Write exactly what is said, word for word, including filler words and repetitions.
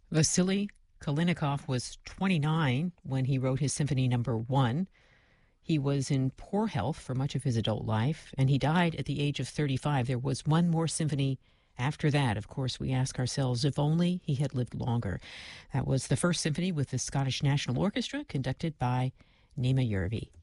Vasily Kalinikov was twenty-nine when he wrote his Symphony Number One. He was in poor health for much of his adult life, and he died at the age of thirty-five. There was one more symphony after that. Of course, we ask ourselves, if only he had lived longer. That was the first symphony with the Scottish National Orchestra, conducted by Naima Yervi.